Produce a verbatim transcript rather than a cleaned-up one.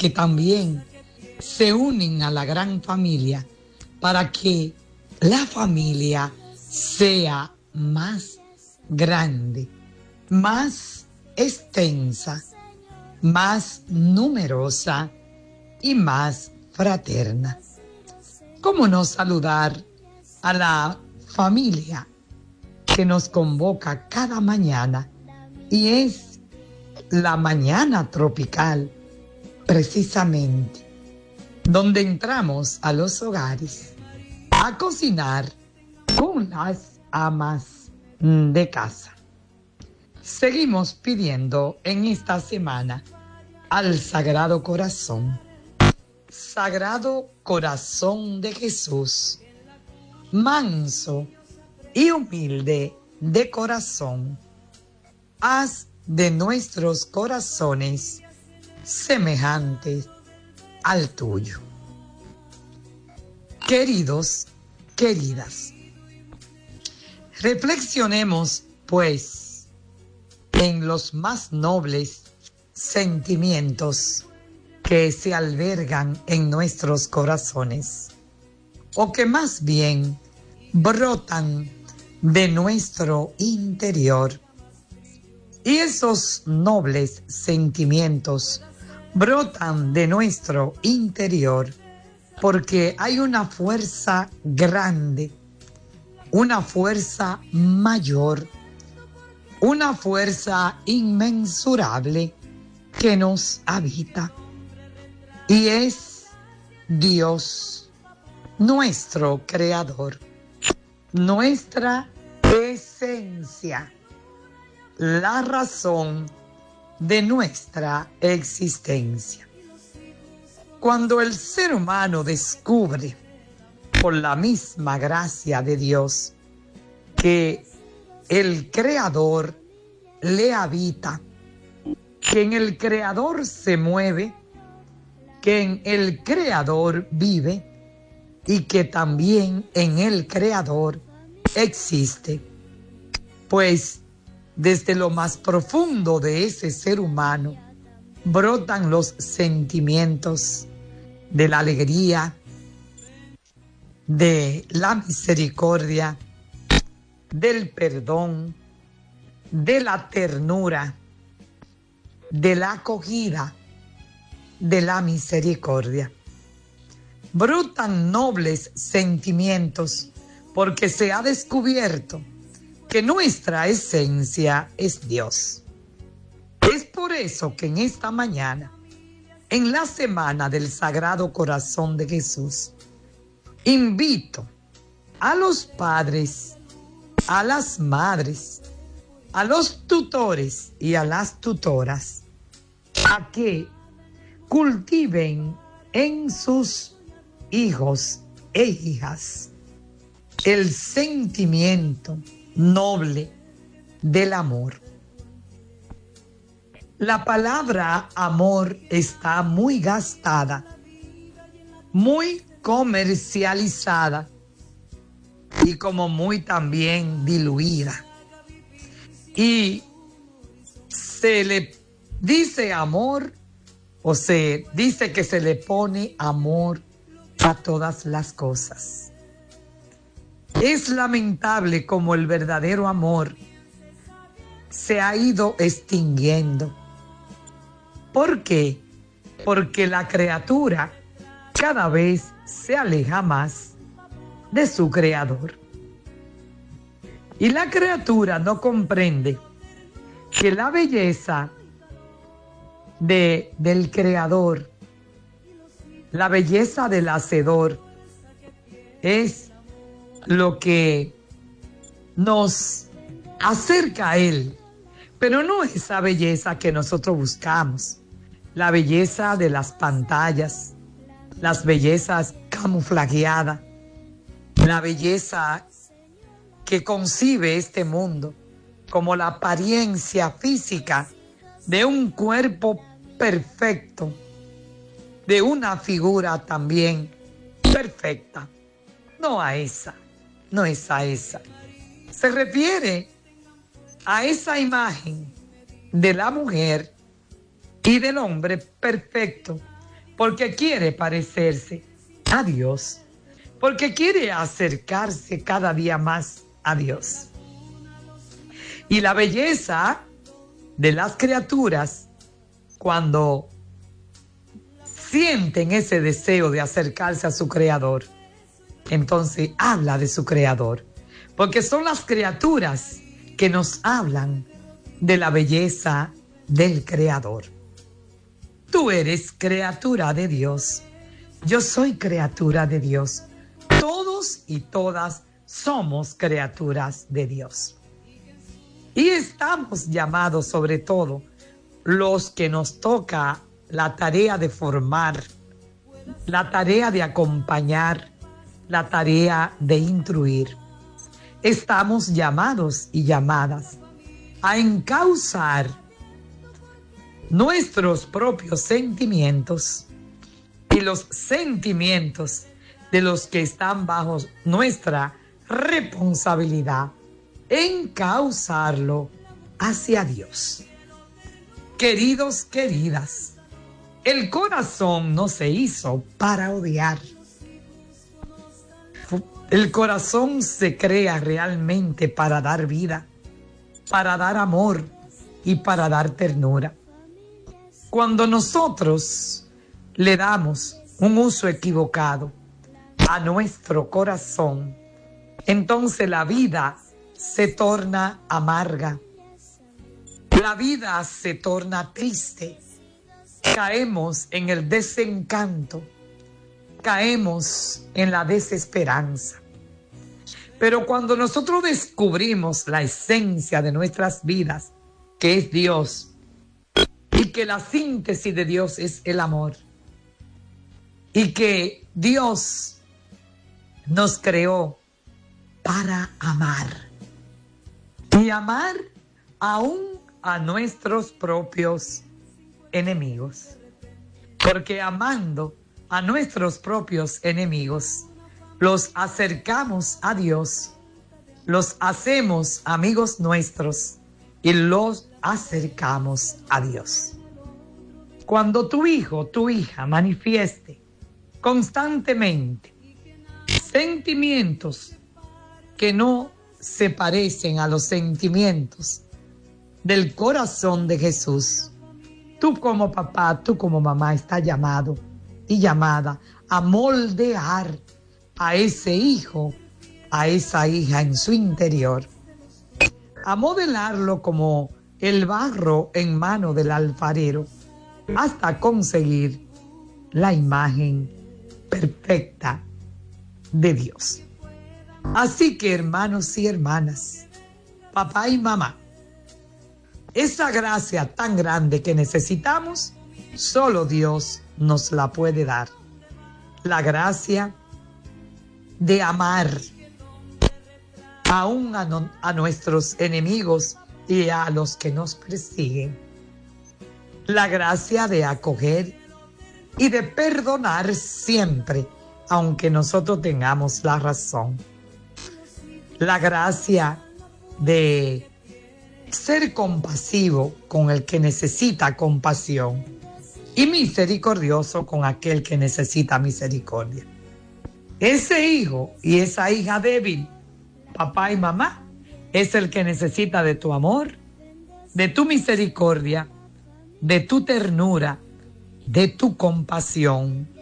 que también se unen a la gran familia para que la familia sea más grande, más extensa, más numerosa y más fraterna. ¿Cómo no saludar a la familia que nos convoca cada mañana? Y es la mañana tropical, precisamente, donde entramos a los hogares a cocinar con las amas de casa. Seguimos pidiendo en esta semana al Sagrado Corazón. Sagrado Corazón de Jesús, manso y humilde de corazón, haz de nuestros corazones semejantes al tuyo. Queridos, queridas, reflexionemos, pues, en los más nobles sentimientos que se albergan en nuestros corazones, o que más bien brotan de nuestro interior. Y esos nobles sentimientos brotan de nuestro interior porque hay una fuerza grande, una fuerza mayor, una fuerza inmensurable que nos habita. Y es Dios, nuestro Creador, nuestra esencia, la razón de nuestra existencia. Cuando el ser humano descubre, por la misma gracia de Dios, que el Creador le habita, que en el Creador se mueve, que en el Creador vive y que también en el Creador existe, pues desde lo más profundo de ese ser humano brotan los sentimientos de la alegría, de la misericordia, del perdón, de la ternura, de la acogida, de la misericordia. Brotan nobles sentimientos porque se ha descubierto que nuestra esencia es Dios. Es por eso que en esta mañana, en la semana del Sagrado Corazón de Jesús, invito a los padres, a las madres, a los tutores y a las tutoras a que cultiven en sus hijos e hijas el sentimiento noble del amor. La palabra amor está muy gastada, muy comercializada y como muy también diluida. Y se le dice amor o se dice que se le pone amor a todas las cosas. Es lamentable como el verdadero amor se ha ido extinguiendo. ¿Por qué? Porque la criatura cada vez se aleja más de su creador. Y la criatura no comprende que la belleza de, del creador, la belleza del hacedor, es lo que nos acerca a él, pero no esa belleza que nosotros buscamos, la belleza de las pantallas, las bellezas camuflajeadas, la belleza que concibe este mundo como la apariencia física de un cuerpo perfecto, de una figura también perfecta. No a esa, no es a esa. Se refiere a esa imagen de la mujer y del hombre perfecto, porque quiere parecerse a Dios, porque quiere acercarse cada día más a Dios. Y la belleza de las criaturas, cuando sienten ese deseo de acercarse a su Creador, entonces habla de su Creador, porque son las criaturas que nos hablan de la belleza del Creador. Tú eres criatura de Dios, yo soy criatura de Dios, todos y todas somos criaturas de Dios. Y estamos llamados, sobre todo los que nos toca la tarea de formar, la tarea de acompañar, la tarea de instruir. Estamos llamados y llamadas a encauzar nuestros propios sentimientos y los sentimientos de los que están bajo nuestra responsabilidad, encauzarlo hacia Dios. Queridos, queridas, el corazón no se hizo para odiar. El corazón se crea realmente para dar vida, para dar amor y para dar ternura. Cuando nosotros le damos un uso equivocado a nuestro corazón, entonces la vida se torna amarga, la vida se torna triste, caemos en el desencanto, caemos en la desesperanza. Pero cuando nosotros descubrimos la esencia de nuestras vidas, que es Dios, y que la síntesis de Dios es el amor, y que Dios nos creó para amar, y amar aún a nuestros propios enemigos, porque amando a nuestros propios enemigos, los acercamos a Dios, los hacemos amigos nuestros y los acercamos a Dios. Cuando tu hijo, tu hija manifieste constantemente sentimientos que no se parecen a los sentimientos del corazón de Jesús, tú como papá, tú como mamá estás llamado y llamada a moldear a ese hijo, a esa hija en su interior, a modelarlo como el barro en mano del alfarero, hasta conseguir la imagen perfecta de Dios. Así que, hermanos y hermanas, papá y mamá, esa gracia tan grande que necesitamos, solo Dios nos la puede dar. La gracia de amar aún a, no, a nuestros enemigos y a los que nos persiguen. La gracia de acoger y de perdonar siempre, aunque nosotros tengamos la razón. La gracia de ser compasivo con el que necesita compasión y misericordioso con aquel que necesita misericordia. Ese hijo y esa hija débil, papá y mamá, es el que necesita de tu amor, de tu misericordia, de tu ternura, de tu compasión